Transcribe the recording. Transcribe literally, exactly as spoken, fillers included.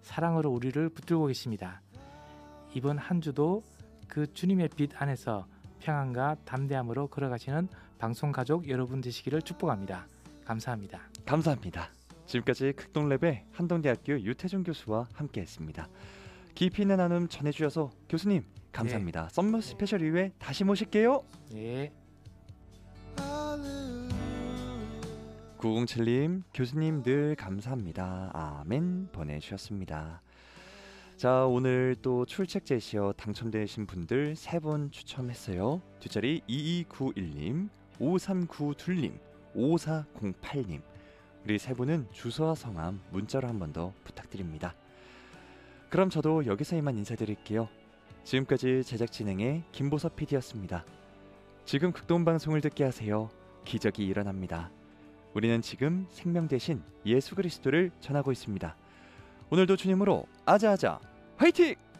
사랑으로 우리를 붙들고 계십니다. 이번 한 주도 그 주님의 빛 안에서 평안과 담대함으로 걸어가시는 방송가족 여러분 되시기를 축복합니다. 감사합니다. 감사합니다. 지금까지 극동랩의 한동대학교 유태준 교수와 함께했습니다. 깊이 있는 나눔 전해주셔서 교수님 감사합니다. 네. 썸머 스페셜 이후에 다시 모실게요. 네. 구공칠님 교수님 늘 감사합니다. 아멘 보내주셨습니다. 자, 오늘 또 출첵 제시어 당첨되신 분들 세 분 추첨했어요. 뒷자리 이이구일님, 오삼구이님, 오사공팔님. 우리 세 분은 주소와 성함 문자로 한 번 더 부탁드립니다. 그럼 저도 여기서 이만 인사드릴게요. 지금까지 제작 진행의 김보섭 피디였습니다. 지금 극동방송을 듣게 하세요. 기적이 일어납니다. 우리는 지금 생명 대신 예수 그리스도를 전하고 있습니다. 오늘도 주님으로 아자아자 화이팅!